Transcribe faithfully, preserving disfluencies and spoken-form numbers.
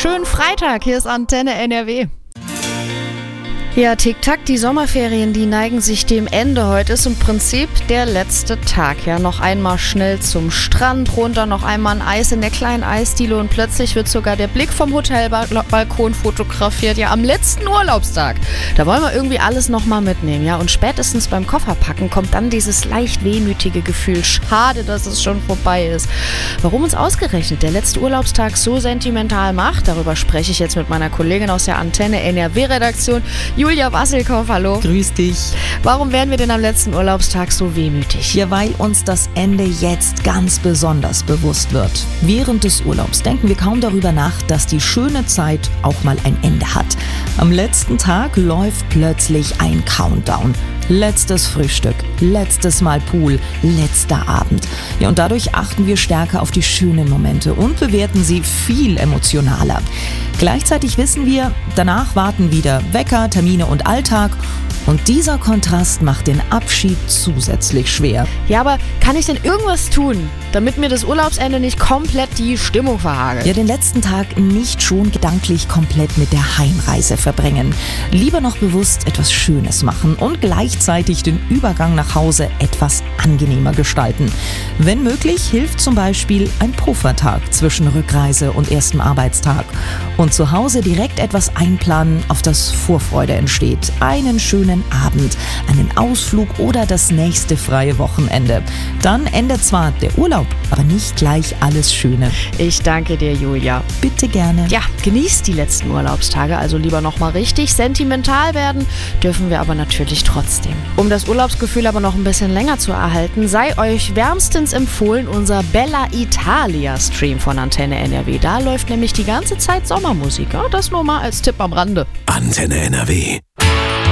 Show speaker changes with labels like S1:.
S1: schönen Freitag. Hier ist Antenne N R W. Ja, Tick-Tack, die Sommerferien, die neigen sich dem Ende. Heute ist im Prinzip der letzte Tag. Ja, noch einmal schnell zum Strand runter, noch einmal ein Eis in der kleinen Eisdiele und plötzlich wird sogar der Blick vom Hotelbalkon fotografiert. Ja, am letzten Urlaubstag. Da wollen wir irgendwie alles nochmal mitnehmen, ja. Und spätestens beim Kofferpacken kommt dann dieses leicht wehmütige Gefühl. Schade, dass es schon vorbei ist. Warum uns ausgerechnet der letzte Urlaubstag so sentimental macht, darüber spreche ich jetzt mit meiner Kollegin aus der Antenne N R W-Redaktion, Julia Wassilkow, hallo.
S2: Grüß dich.
S1: Warum werden wir denn am letzten Urlaubstag so wehmütig?
S2: Ja, weil uns das Ende jetzt ganz besonders bewusst wird. Während des Urlaubs denken wir kaum darüber nach, dass die schöne Zeit auch mal ein Ende hat. Am letzten Tag läuft plötzlich ein Countdown. Letztes Frühstück, letztes Mal Pool, letzter Abend. Ja, und dadurch achten wir stärker auf die schönen Momente und bewerten sie viel emotionaler. Gleichzeitig wissen wir, danach warten wieder Wecker, Termine und Alltag. Und dieser Kontrast macht den Abschied zusätzlich schwer.
S1: Ja, aber kann ich denn irgendwas tun, damit mir das Urlaubsende nicht komplett die Stimmung verhagelt?
S2: Ja, den letzten Tag nicht schon gedanklich komplett mit der Heimreise verbringen. Lieber noch bewusst etwas Schönes machen und gleichzeitig den Übergang nach Hause etwas angenehmer gestalten. Wenn möglich, hilft zum Beispiel ein Puffertag zwischen Rückreise und erstem Arbeitstag. Und zu Hause direkt etwas einplanen, auf das Vorfreude entsteht. Einen schönen Abend, einen Ausflug oder das nächste freie Wochenende. Dann endet zwar der Urlaub, aber nicht gleich alles Schöne.
S1: Ich danke dir, Julia.
S2: Bitte gerne.
S1: Ja, genießt die letzten Urlaubstage, also lieber nochmal richtig. Sentimental werden dürfen wir aber natürlich trotzdem. Um das Urlaubsgefühl aber noch ein bisschen länger zu erhalten, sei euch wärmstens empfohlen unser Bella Italia Stream von Antenne N R W. Da läuft nämlich die ganze Zeit Sommermusik. Ja, das nur mal als Tipp am Rande.
S3: Antenne N R W.